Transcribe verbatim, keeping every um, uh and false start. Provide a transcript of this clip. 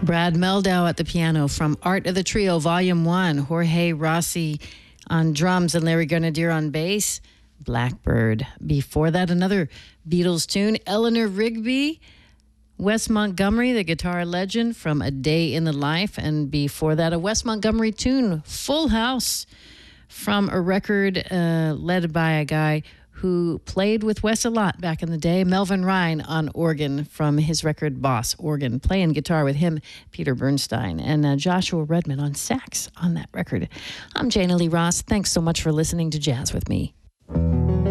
Brad Meldau at the piano from Art of the Trio, Volume one. Jorge Rossi on drums and Larry Grenadier on bass. Blackbird. Before that, another Beatles tune. Eleanor Rigby, Wes Montgomery, the guitar legend from A Day in the Life. And before that, a Wes Montgomery tune, Full House, from a record uh, led by a guy who played with Wes a lot back in the day, Melvin Ryan on organ from his record Boss Organ, playing guitar with him, Peter Bernstein, and uh, Joshua Redman on sax on that record. I'm Jana Lee Ross. Thanks so much for listening to Jazz with Me.